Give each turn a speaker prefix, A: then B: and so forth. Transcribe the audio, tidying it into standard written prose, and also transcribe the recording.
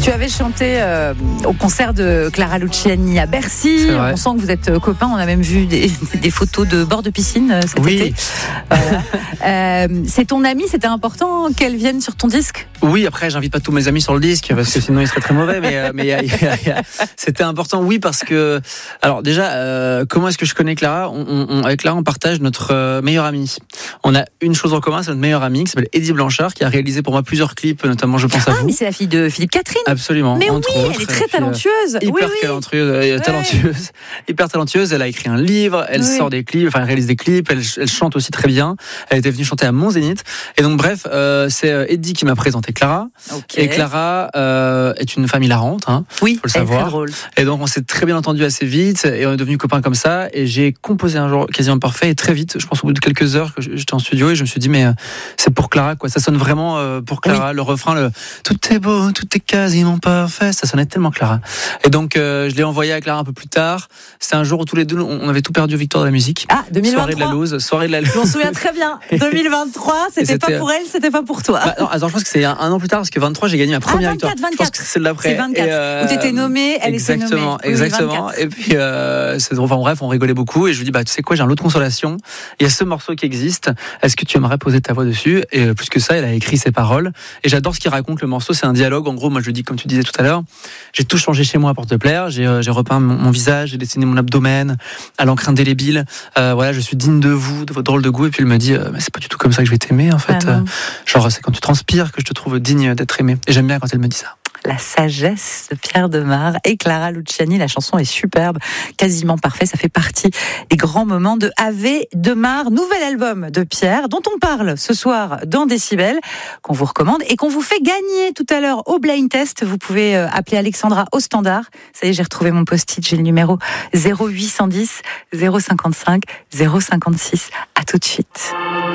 A: Tu avais chanté au concert de Clara Luciani à Bercy. On sent que vous êtes copains. On a même vu des photos de bord de piscine cet été. C'est ton amie, c'était important qu'elle vienne sur ton disque?
B: Oui, après j'invite pas tous mes amis sur le disque parce que sinon il serait très mauvais, mais c'était important, oui, parce que alors déjà comment est-ce que je connais Clara? Avec Clara on partage notre meilleur ami. On a une chose en commun, c'est notre meilleur ami qui s'appelle Eddie Blanchard, qui a réalisé pour moi plusieurs clips, notamment Je pense à vous.
A: Ah, mais c'est la fille de Philippe Catherine.
B: Absolument.
A: Mais oui,
B: autres,
A: elle est très talentueuse.
B: Hyper talentueuse, hyper talentueuse. Elle a écrit un livre, elle sort des clips, enfin elle réalise des clips, elle chante aussi très bien. Elle était venue chanter à Mont-Zénith. Et donc bref, c'est Eddie qui m'a présenté Clara. Okay. Et Clara est une femme hilarante,
A: oui,
B: faut le savoir.
A: Elle est très drôle.
B: Et donc on s'est très bien entendu assez vite et on est devenus copains comme ça. Et j'ai composé un jour quasiment parfait et très vite, je pense au bout de quelques heures que j'étais en studio et je me suis dit mais c'est pour Clara quoi. Ça sonne vraiment pour Clara. Oui. Le refrain, tout est beau, tout est quasiment parfait. Ça sonnait tellement Clara. Et donc je l'ai envoyé à Clara un peu plus tard. C'est un jour où tous les deux on avait tout perdu aux Victoires de la musique.
A: Ah, 2023.
B: Soirée de la loose.
A: Je m'en souviens très bien. 2023, c'était pas pour elle, c'était pas pour toi.
B: Non, alors je pense que c'est un an plus tard parce que 23 j'ai gagné ma première victoire.
A: 24.
B: Je pense que c'est celle d'après.
A: C'est 24. Où t'étais nommée, elle était nommée.
B: Exactement. Et puis c'est drôle. Enfin bref, on rigolait beaucoup et je lui dis tu sais quoi, j'ai un lot de consolation. Il y a ce morceau qui existe. Est-ce que tu aimerais poser ta voix dessus? Et plus que ça, elle a écrit ses paroles. Et j'adore ce qu'il raconte. Le morceau, c'est un dialogue. En gros, moi je lui dis comme tu disais tout à l'heure, j'ai tout changé chez moi pour te plaire. J'ai repeint mon visage, j'ai dessiné mon abdomen à l'encre indélébile. Voilà, je suis digne de vous, de votre drôle de goût. Et puis il me dit mais c'est pas du tout comme ça que je vais t'aimer en fait. Genre c'est quand tu transpires que je te trouve digne d'être aimé. Et j'aime bien quand elle me dit ça.
A: La sagesse de Pierre Demar et Clara Luciani. La chanson est superbe, quasiment parfait. Ça fait partie des grands moments de Ave Demar, nouvel album de Pierre, dont on parle ce soir dans Décibel, qu'on vous recommande et qu'on vous fait gagner tout à l'heure au blind test. Vous pouvez appeler Alexandra au standard. Ça y est, j'ai retrouvé mon post-it. J'ai le numéro 0810 055 056. À tout de suite.